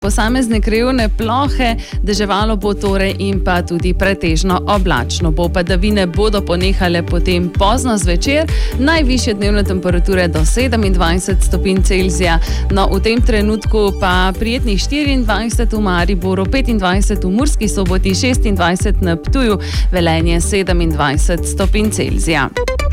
Posamezne krajevne plohe, deževalo bo torej in pa tudi pretežno oblačno bo. Padavine bodo ponehale potem pozno zvečer, najvišje dnevne temperature do 27 stopinj Celzija. No, v tem trenutku pa prijetnih 24 v Mariboru, 25 v Murski Soboti, 26 na Ptuju, Velenje 27 stopinj Celzija.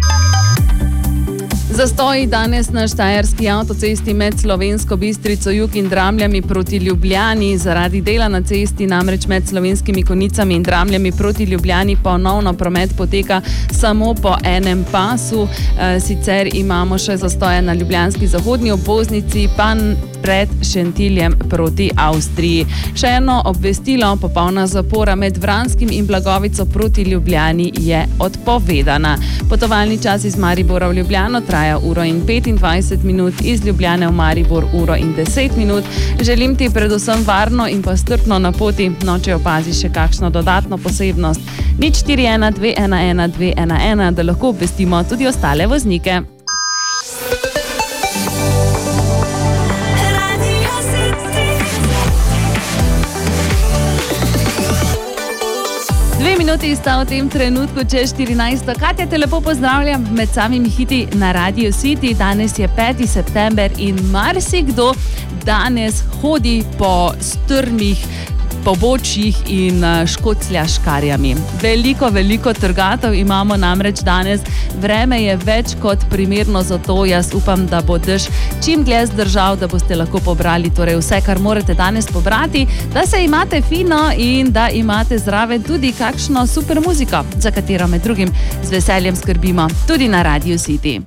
Zastoji danes na štajerski avtocesti med Slovensko Bistrico jug in Dramljami proti Ljubljani. Zaradi dela na cesti namreč med Slovenskimi Konjicami in Dramljami proti Ljubljani ponovno promet poteka samo po enem pasu. Sicer imamo še zastoje na ljubljanski zahodni obvoznici, pa pred Šentiljem proti Avstriji. Še eno obvestilo, popolna zapora med Vranskim in Blagovico proti Ljubljani je odpovedana. Potovalni čas iz Maribora v Ljubljano traja 1:25 minut, iz Ljubljane v Maribor 1:10 minut. Želim ti predvsem varno in pa strpno na poti, no če opaziš še kakšno dodatno posebnost. 041 211 211, da lahko obvestimo tudi ostale voznike. Minuti sta v tem trenutku čez 14. Katja, te lepo pozdravljam med samimi hiti na Radio City. Danes je 5. september in marsikdo danes hodi po strmih pobočjih in škoclja škarjami. Veliko trgatev imamo namreč danes. Vreme je več kot primerno, zato jaz upam, da bo dež čim dlje zdržal, da boste lahko pobrali torej vse, kar morate danes pobrati, da se imate fino in da imate zraven tudi kakšno super muziko, za katero med drugim z veseljem skrbimo tudi na Radio City.